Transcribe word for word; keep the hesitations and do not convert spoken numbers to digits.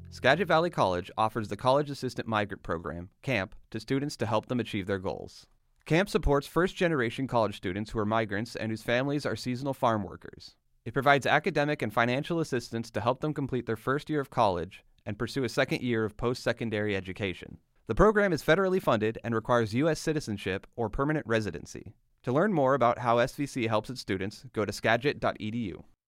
Skagit Valley College offers the College Assistant Migrant Program, CAMP, to students to help them achieve their goals. CAMP supports first-generation college students who are migrants and whose families are seasonal farm workers. It provides academic and financial assistance to help them complete their first year of college and pursue a second year of post-secondary education. The program is federally funded and requires U S citizenship or permanent residency. To learn more about how S V C helps its students, go to skagit dot e d u.